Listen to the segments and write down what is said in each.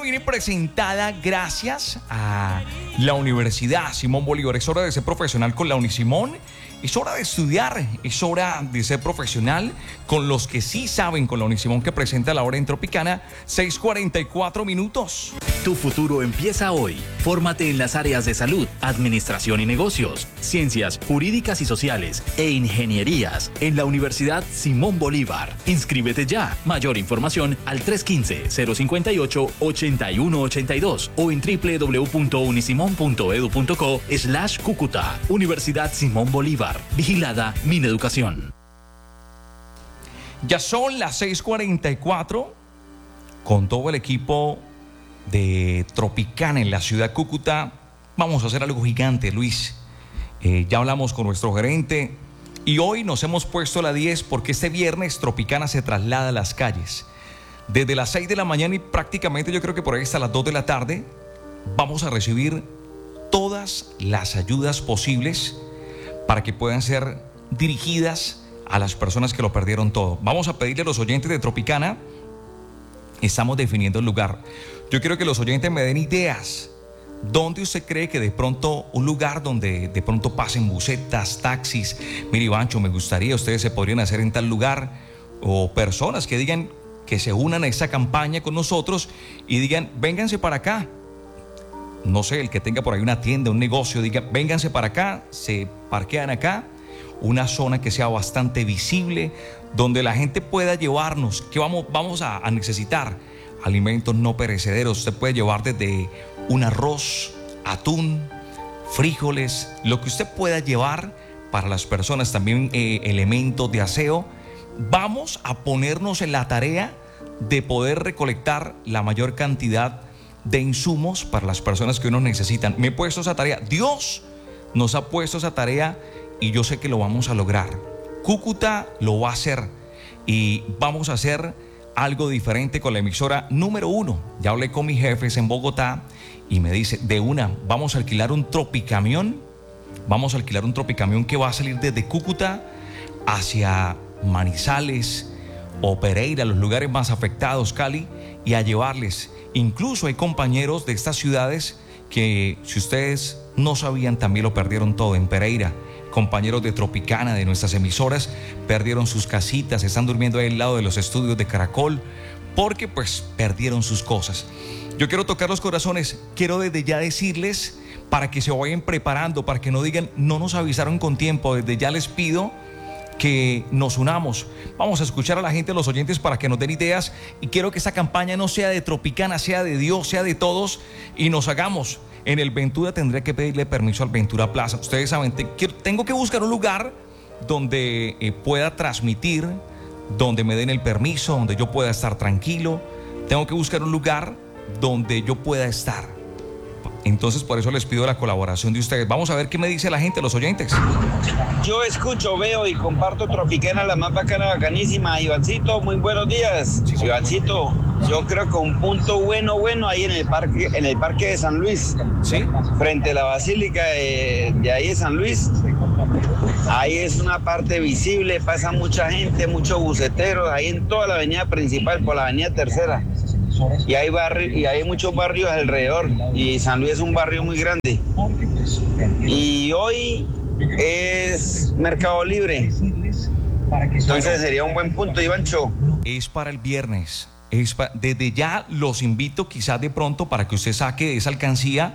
viene presentada gracias a la Universidad Simón Bolívar. Es hora de ser profesional con la Unisimón. Es hora de estudiar, es hora de ser profesional con los que sí saben, con la Unisimón, que presenta la hora en Tropicana, 6:44 minutos. Tu futuro empieza hoy. Fórmate en las áreas de salud, administración y negocios, ciencias jurídicas y sociales e ingenierías en la Universidad Simón Bolívar. Inscríbete ya. Mayor información al 315-058-8182 o en www.unisimon.edu.co/Cúcuta. Universidad Simón Bolívar. Vigilada Mineducación. Ya son las 6:44 con todo el equipo de Tropicana en la ciudad de Cúcuta. Vamos a hacer algo gigante, Luis. Ya hablamos con nuestro gerente y hoy nos hemos puesto la 10 porque este viernes Tropicana se traslada a las calles. Desde las 6 de la mañana y prácticamente yo creo que por ahí hasta las 2 de la tarde vamos a recibir todas las ayudas posibles para que puedan ser dirigidas a las personas que lo perdieron todo. Vamos a pedirle a los oyentes de Tropicana, estamos definiendo el lugar. Yo quiero que los oyentes me den ideas. ¿Dónde usted cree que de pronto, un lugar donde de pronto pasen busetas, taxis? Mire, Ivancho, me gustaría, ustedes se podrían hacer en tal lugar. O personas que digan, que se unan a esa campaña con nosotros y digan, vénganse para acá. No sé, el que tenga por ahí una tienda, un negocio, diga, vénganse para acá, se parquean acá, una zona que sea bastante visible, donde la gente pueda llevarnos, que vamos a necesitar alimentos no perecederos. Usted puede llevar desde un arroz, atún, frijoles, lo que usted pueda llevar para las personas, también elementos de aseo. Vamos a ponernos en la tarea de poder recolectar la mayor cantidad de insumos para las personas que uno necesitan. Me he puesto esa tarea, Dios nos ha puesto esa tarea y yo sé que lo vamos a lograr. Cúcuta lo va a hacer y vamos a hacer algo diferente con la emisora número 1. Ya hablé con mis jefes en Bogotá y me dice, de una, vamos a alquilar un tropicamión. Vamos a alquilar un tropicamión que va a salir desde Cúcuta hacia Manizales o Pereira, los lugares más afectados, Cali, y a llevarles. Incluso hay compañeros de estas ciudades que, si ustedes no sabían, también lo perdieron todo en Pereira. Compañeros de Tropicana, de nuestras emisoras, perdieron sus casitas, están durmiendo ahí al lado de los estudios de Caracol, porque pues perdieron sus cosas. Yo quiero tocar los corazones, quiero desde ya decirles, para que se vayan preparando, para que no digan, no nos avisaron con tiempo. Desde ya les pido que nos unamos. Vamos a escuchar a la gente, a los oyentes, para que nos den ideas, y quiero que esta campaña no sea de Tropicana, sea de Dios, sea de todos, y nos hagamos. En el Ventura tendré que pedirle permiso al Ventura Plaza. Ustedes saben, tengo que buscar un lugar donde pueda transmitir, donde me den el permiso, donde yo pueda estar tranquilo. Tengo que buscar un lugar donde yo pueda estar. Entonces, por eso les pido la colaboración de ustedes. Vamos a ver qué me dice la gente, los oyentes. Yo escucho, veo y comparto Tropicana, la más bacana, bacanísima. Ivancito, muy buenos días. Sí, Ivancito, yo creo que un punto bueno ahí en el parque de San Luis. Sí. Frente a la Basílica de ahí de San Luis. Ahí es una parte visible, pasa mucha gente, muchos buceteros, ahí en toda la avenida principal, por la avenida Tercera. Y hay muchos barrios alrededor, y San Luis es un barrio muy grande. Y hoy es Mercado Libre, entonces sería un buen punto, Ivancho. Es para el viernes. Desde ya los invito, quizás de pronto, para que usted saque de esa alcancía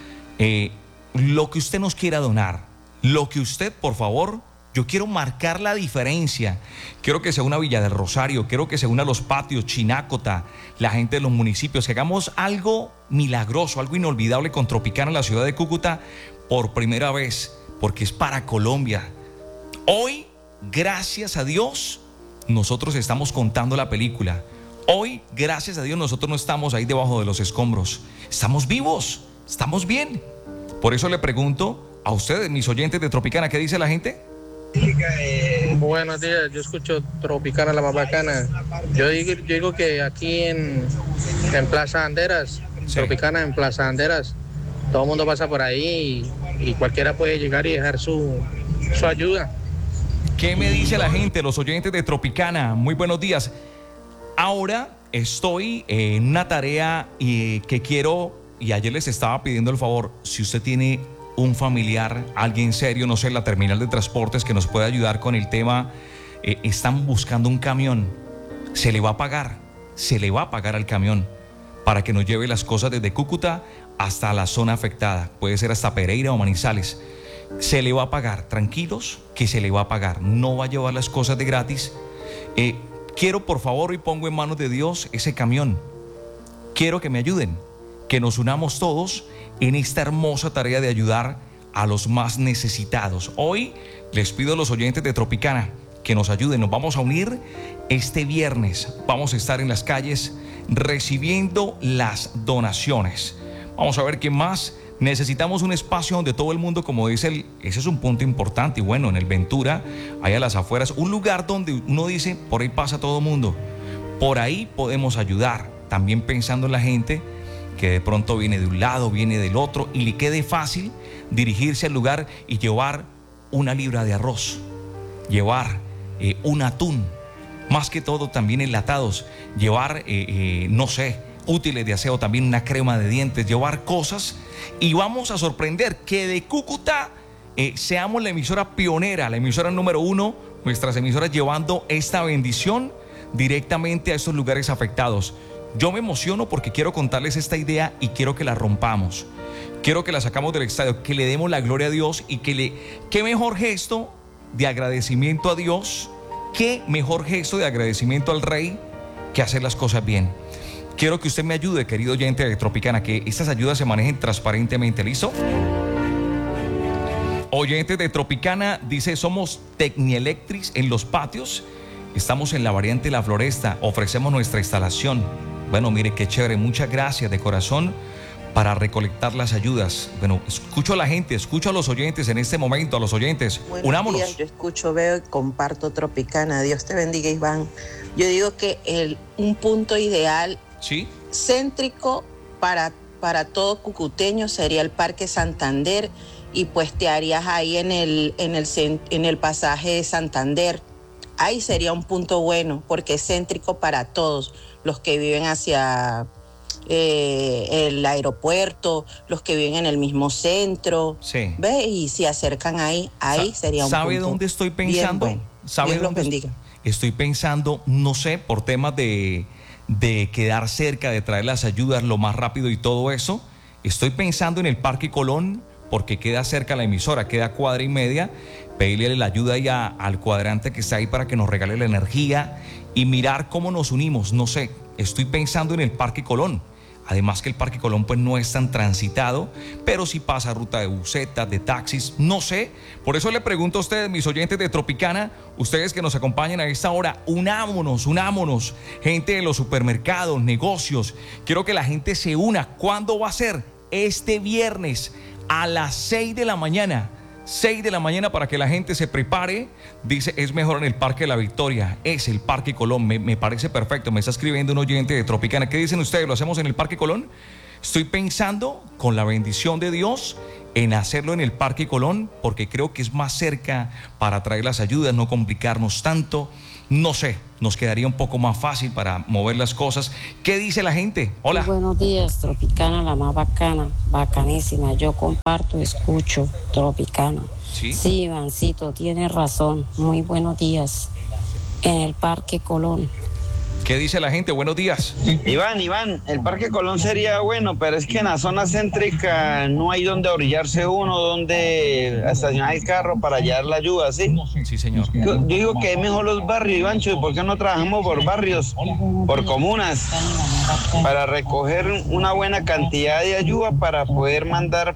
lo que usted nos quiera donar. Lo que usted, por favor, yo quiero marcar la diferencia. Quiero que sea una Villa del Rosario, quiero que se una Los Patios, Chinácota, la gente de los municipios, que hagamos algo milagroso, algo inolvidable con Tropicana en la ciudad de Cúcuta por primera vez, porque es para Colombia. Hoy, gracias a Dios, nosotros estamos contando la película. Hoy, gracias a Dios, nosotros no estamos ahí debajo de los escombros. Estamos vivos, estamos bien. Por eso le pregunto a ustedes, mis oyentes de Tropicana, ¿qué dice la gente? Buenos días, yo escucho Tropicana, la más bacana. Yo digo que aquí en Plaza Banderas, sí. Tropicana en Plaza Banderas, todo el mundo pasa por ahí y cualquiera puede llegar y dejar su ayuda. ¿Qué me dice la gente, los oyentes de Tropicana? Muy buenos días. Ahora estoy en una tarea que quiero, y ayer les estaba pidiendo el favor, si usted tiene un familiar, alguien serio, no sé, en la terminal de transportes que nos pueda ayudar con el tema, están buscando un camión, se le va a pagar al camión para que nos lleve las cosas desde Cúcuta hasta la zona afectada, puede ser hasta Pereira o Manizales. Se le va a pagar, tranquilos que se le va a pagar, no va a llevar las cosas de gratis. Quiero por favor y pongo en manos de Dios ese camión, quiero que me ayuden, que nos unamos todos en esta hermosa tarea de ayudar a los más necesitados. Hoy les pido a los oyentes de Tropicana que nos ayuden, nos vamos a unir este viernes, vamos a estar en las calles recibiendo las donaciones. Vamos a ver qué más. Necesitamos un espacio donde todo el mundo, como dice ese es un punto importante, y bueno, en el Ventura, ahí a las afueras, un lugar donde uno dice, por ahí pasa todo el mundo, por ahí podemos ayudar, también pensando en la gente que de pronto viene de un lado, viene del otro, y le quede fácil dirigirse al lugar y llevar una libra de arroz, llevar un atún, más que todo también enlatados, llevar, no sé, útiles de aseo, también una crema de dientes, llevar cosas, y vamos a sorprender que de Cúcuta seamos la emisora pionera, la emisora número 1, nuestras emisoras llevando esta bendición directamente a estos lugares afectados. Yo me emociono porque quiero contarles esta idea y quiero que la rompamos, quiero que la sacamos del estadio, que le demos la gloria a Dios y qué mejor gesto de agradecimiento a Dios, qué mejor gesto de agradecimiento al Rey que hacer las cosas bien. Quiero que usted me ayude, querido oyente de Tropicana, que estas ayudas se manejen transparentemente. ¿Listo? Oyentes de Tropicana, dice, somos Tecnielectric en los patios. Estamos en la variante La Floresta. Ofrecemos nuestra instalación. Bueno, mire qué chévere. Muchas gracias de corazón para recolectar las ayudas. Bueno, escucho a la gente, escucho a los oyentes en este momento, a los oyentes. Buenos Unámonos. días, yo escucho, veo y comparto Tropicana. Dios te bendiga, Iván. Yo digo que un punto ideal, ¿sí?, céntrico para todo cucuteño sería el Parque Santander, y pues te harías ahí en el pasaje de Santander. Ahí sería un punto bueno porque es céntrico para todos los que viven hacia el aeropuerto, los que viven en el mismo centro. Sí. ¿Ves? Y si acercan ahí sería un punto. ¿Sabe dónde estoy pensando? Bien bueno. ¿Sabe Dios los dónde bendiga. Estoy pensando, no sé, por temas de quedar cerca, de traer las ayudas lo más rápido y todo eso. Estoy pensando en el Parque Colón, porque queda cerca la emisora, queda cuadra y media. Pedirle la ayuda ahí al cuadrante que está ahí para que nos regale la energía y mirar cómo nos unimos. No sé, estoy pensando en el Parque Colón. Además que el Parque Colón pues no es tan transitado, pero sí pasa ruta de busetas, de taxis, no sé. Por eso le pregunto a ustedes, mis oyentes de Tropicana, ustedes que nos acompañan a esta hora, unámonos, gente de los supermercados, negocios. Quiero que la gente se una. ¿Cuándo va a ser? Este viernes a las 6 de la mañana. 6 de la mañana para que la gente se prepare. Dice, es mejor en el Parque de la Victoria. Es el Parque Colón, me parece perfecto. Me está escribiendo un oyente de Tropicana. ¿Qué dicen ustedes? ¿Lo hacemos en el Parque Colón? Estoy pensando, con la bendición de Dios, en hacerlo en el Parque Colón, porque creo que es más cerca para traer las ayudas, no complicarnos tanto. No sé, nos quedaría un poco más fácil para mover las cosas. ¿Qué dice la gente? Hola. Buenos días, Tropicana, la más bacana, bacanísima. Yo comparto, escucho Tropicana. Sí, Ivancito, tienes razón. Muy buenos días. En el Parque Colón. ¿Qué dice la gente? Buenos días. Iván, el Parque Colón sería bueno, pero es que en la zona céntrica no hay donde orillarse uno, donde estacionar el carro para llevar la ayuda, ¿sí? Sí, señor. Yo digo que es mejor los barrios, Ivancho, ¿por qué no trabajamos por barrios, por comunas, para recoger una buena cantidad de ayuda para poder mandar